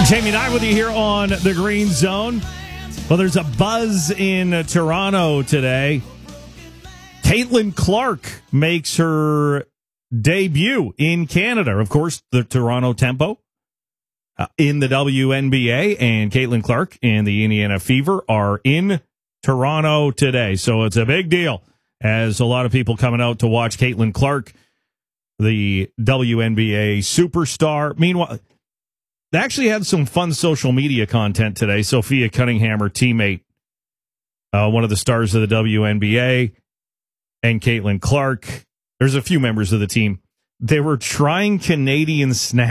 Jamie and I with you here on the Green Zone. Well, there's a buzz in Toronto today. Caitlin Clark makes her debut in Canada. Of course, the Toronto Tempo in the WNBA, and Caitlin Clark and the Indiana Fever are in Toronto today. So it's a big deal, as a lot of people coming out to watch Caitlin Clark, the WNBA superstar. Meanwhile, they actually had some fun social media content today. Sophia Cunningham, her teammate, one of the stars of the WNBA, and Caitlin Clark. There's a few members of the team. They were trying Canadian snacks.